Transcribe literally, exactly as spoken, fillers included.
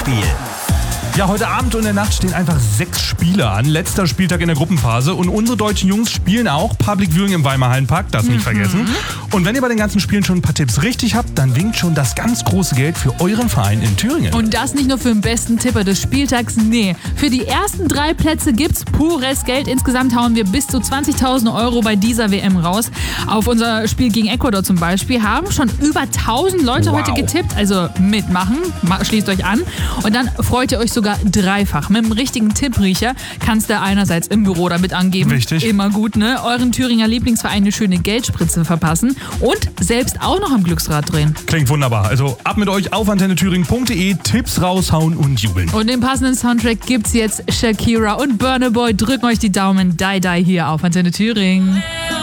Tippspiel. Ja, heute Abend und in der Nacht stehen einfach sechs Spiele an. Letzter Spieltag in der Gruppenphase. Und unsere deutschen Jungs spielen auch Public Viewing im Weimar Hallenpark. Das nicht mhm. vergessen. Und wenn ihr bei den ganzen Spielen schon ein paar Tipps richtig habt, dann winkt schon das ganz große Geld für euren Verein in Thüringen. Und das nicht nur für den besten Tipper des Spieltags, nee. Für die ersten drei Plätze gibt's pures Geld. Insgesamt hauen wir bis zu zwanzigtausend Euro bei dieser W M raus. Auf unser Spiel gegen Ecuador zum Beispiel haben schon über tausend Leute wow. heute getippt. Also mitmachen, schließt euch an. Und dann freut ihr euch sogar dreifach. Mit dem richtigen Tippriecher kannst du einerseits im Büro damit angeben. Wichtig. Immer gut, ne? Euren Thüringer Lieblingsverein eine schöne Geldspritze verpassen und selbst auch noch am Glücksrad drehen. Klingt wunderbar. Also ab mit euch auf antenne thüringen punkt de, Tipps raushauen und jubeln. Und den passenden Soundtrack gibt's jetzt. Shakira und Burna Boy drücken euch die Daumen. Die Die hier auf Antenne Thüringen.